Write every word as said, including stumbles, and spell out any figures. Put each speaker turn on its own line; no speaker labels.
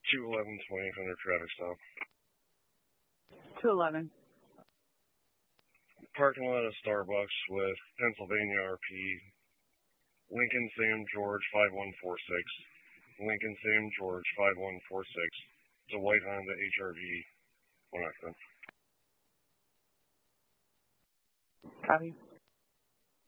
two eleven twenty hundred traffic stop.
two eleven.
Parking lot of Starbucks with Pennsylvania R P. Lincoln Sam George five one four six. Lincoln Sam George five one four six. It's a white Honda H R V. One accident.
Copy.